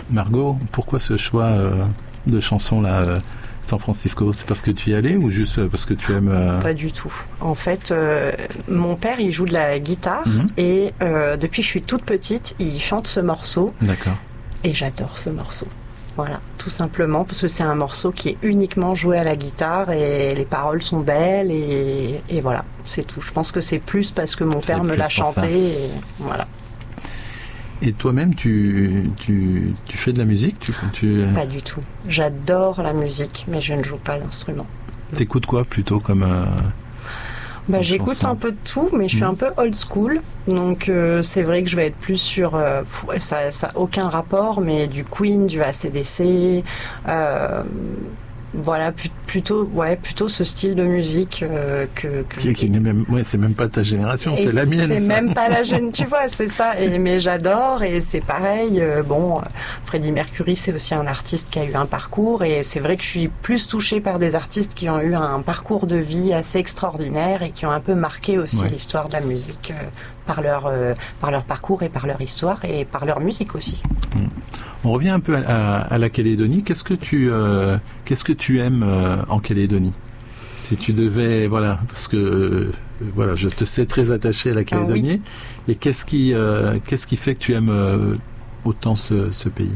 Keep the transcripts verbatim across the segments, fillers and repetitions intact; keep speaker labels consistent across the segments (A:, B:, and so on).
A: Margot, pourquoi ce choix euh, de chanson là, euh, San Francisco? C'est parce que tu y allais ou juste parce que tu aimes euh...
B: Pas du tout. En fait, euh, mon père, il joue de la guitare mm-hmm. et euh, depuis que je suis toute petite, il chante ce morceau.
A: D'accord.
B: Et j'adore ce morceau. Voilà, tout simplement parce que c'est un morceau qui est uniquement joué à la guitare et les paroles sont belles et, et voilà, c'est tout. Je pense que c'est plus parce que mon père me l'a chanté et voilà.
A: Et toi-même, tu, tu, tu fais de la musique tu, tu...
B: Pas du tout. J'adore la musique, mais je ne joue pas d'instrument.
A: T'écoutes quoi plutôt comme... Euh...
B: Bah, j'écoute un peu de tout, mais je suis mmh. un peu old school. Donc, euh, c'est vrai que je vais être plus sur... Euh, ça n'a aucun rapport, mais du Queen, du A C D C. Euh, voilà, plutôt, ouais, plutôt ce style de musique euh, que... que
A: qui, qui n'est même, ouais, c'est même pas ta génération, c'est la mienne.
B: C'est
A: ça.
B: même pas la génération, tu vois, c'est ça. Et, mais j'adore, et c'est pareil. Euh, bon, Freddie Mercury, c'est aussi un artiste qui a eu un parcours, et c'est vrai que je suis plus touchée par des artistes qui ont eu un parcours de vie assez extraordinaire et qui ont un peu marqué aussi ouais. l'histoire de la musique euh, par leur, euh, par leur parcours et par leur histoire et par leur musique aussi.
A: Mmh. On revient un peu à, à, à la Calédonie. Qu'est-ce que tu, euh, qu'est-ce que tu aimes euh, en Calédonie? Si tu devais, voilà, parce que euh, voilà, je te sais très attaché à la Calédonie. Ah, oui. Et qu'est-ce qui, euh, qu'est-ce qui fait que tu aimes euh, autant ce, ce pays?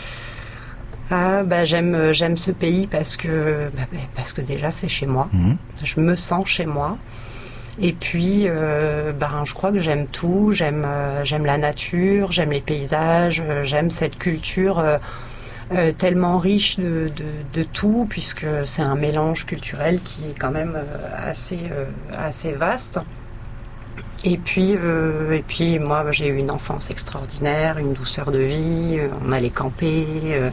B: Ah, bah, j'aime, j'aime ce pays parce que, bah, parce que déjà c'est chez moi. Mmh. Je me sens chez moi. Et puis, euh, ben, je crois que j'aime tout. J'aime, euh, j'aime la nature, j'aime les paysages, euh, j'aime cette culture euh, euh, tellement riche de, de, de tout, puisque c'est un mélange culturel qui est quand même euh, assez, euh, assez vaste. Et puis, euh, et puis, moi, j'ai eu une enfance extraordinaire, une douceur de vie. Euh, on allait camper. Euh,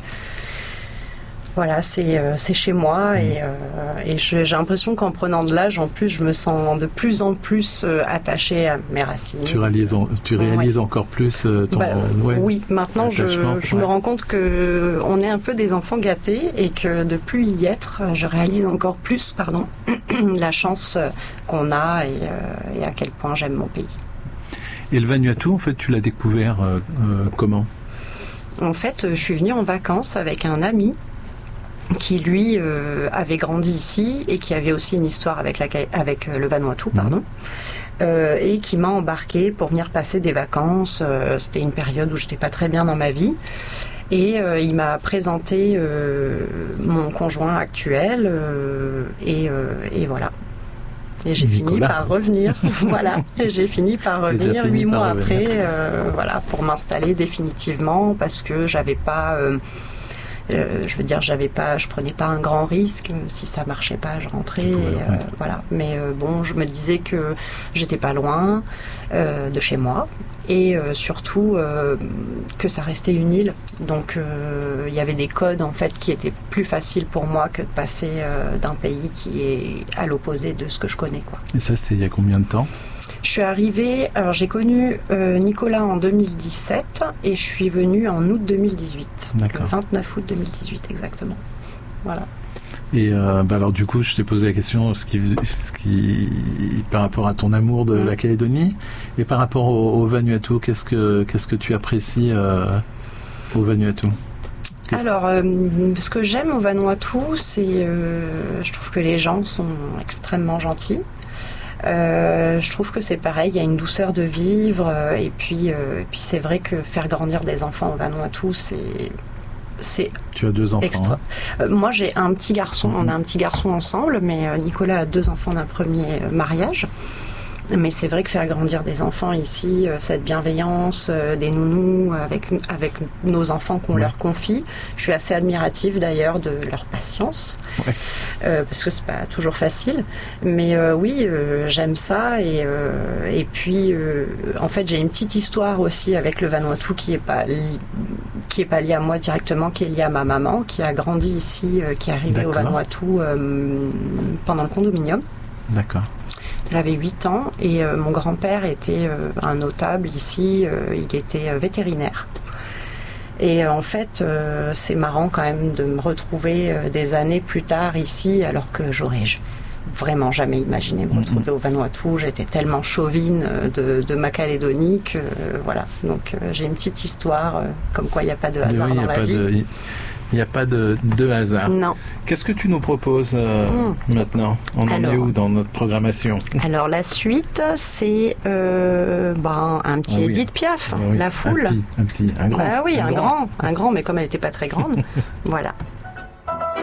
B: Voilà, c'est, euh, c'est chez moi et, euh, et je, j'ai l'impression qu'en prenant de l'âge, en plus, je me sens de plus en plus euh, attachée à mes racines.
A: Tu réalises, en, tu réalises ouais. encore plus euh, ton...
B: Bah,
A: ouais,
B: oui, maintenant, je, je ouais. me rends compte qu'on est un peu des enfants gâtés et que de plus y être, je réalise encore plus pardon, la chance qu'on a et, euh, et à quel point j'aime mon pays.
A: Et le Vanuatu, en fait, tu l'as découvert euh, euh, comment ?
B: En fait, je suis venue en vacances avec un ami qui lui euh, avait grandi ici et qui avait aussi une histoire avec, la, avec euh, le Vanuatu, pardon, euh, et qui m'a embarqué pour venir passer des vacances. Euh, c'était une période où j'étais pas très bien dans ma vie, et euh, il m'a présenté euh, mon conjoint actuel, euh, et, euh, et voilà. Et j'ai Nicolas. fini par revenir, voilà. Et j'ai fini par revenir huit mois après, euh, voilà, pour m'installer définitivement parce que j'avais pas. Euh, Euh, je veux dire, j'avais pas, je prenais pas un grand risque. Si ça marchait pas, je rentrais. Et, euh, ouais. Voilà. Mais euh, bon, je me disais que j'étais pas loin euh, de chez moi et euh, surtout euh, que ça restait une île. Donc il euh, y avait des codes en fait qui étaient plus faciles pour moi que de passer euh, d'un pays qui est à l'opposé de ce que je connais, quoi.
A: Et ça, c'est il y a combien de temps ?
B: Je suis arrivée, alors j'ai connu euh, Nicolas en deux mille dix-sept et je suis venue en août deux mille dix-huit.
A: D'accord.
B: Le vingt-neuf août deux mille dix-huit exactement. Voilà.
A: Et euh, bah alors du coup, je t'ai posé la question ce qui, ce qui, par rapport à ton amour de mmh. la Calédonie et par rapport au, au Vanuatu, qu'est-ce que, qu'est-ce que tu apprécies euh, au Vanuatu ? Qu'est-ce...
B: Alors, euh, ce que j'aime au Vanuatu, c'est, euh, je trouve que les gens sont extrêmement gentils. Euh, je trouve que c'est pareil, il y a une douceur de vivre euh, et puis, euh, et puis c'est vrai que faire grandir des enfants au Vanuatu, c'est, c'est
A: tu as deux enfants
B: extra.
A: Hein
B: euh, moi j'ai un petit garçon, mmh. on a un petit garçon ensemble, mais euh, Nicolas a deux enfants d'un premier mariage. Mais c'est vrai que faire grandir des enfants ici, euh, cette bienveillance, euh, des nounous avec, avec nos enfants qu'on ouais. leur confie, je suis assez admirative d'ailleurs de leur patience, ouais. euh, parce que c'est pas toujours facile. Mais euh, oui, euh, j'aime ça et, euh, et puis euh, en fait j'ai une petite histoire aussi avec le Vanuatu qui est pas li- qui est pas liée à moi directement, qui est liée à ma maman qui a grandi ici, euh, qui est arrivée D'accord. au Vanuatu euh, pendant le condominium.
A: D'accord.
B: Elle avait huit ans et euh, mon grand-père était euh, un notable ici, euh, il était euh, vétérinaire. Et euh, en fait, euh, c'est marrant quand même de me retrouver euh, des années plus tard ici, alors que j'aurais vraiment jamais imaginé me retrouver mmh. au Vanuatu. J'étais tellement chauvine de, de ma Calédonie que euh, voilà. Donc euh, j'ai une petite histoire, euh, comme quoi il n'y a pas de hasard
A: oui,
B: dans la vie.
A: De, il n'y a pas de, de hasard.
B: Non.
A: Qu'est-ce que tu nous proposes euh, mmh. maintenant? On alors, en est où dans notre programmation?
B: Alors la suite, c'est euh, ben, un petit ah, oui. Édith Piaf, ah, oui. La Foule.
A: Un petit, un petit, un grand.
B: Bah oui,
A: un,
B: un
A: grand.
B: grand, un grand, mais comme elle n'était pas très grande, voilà.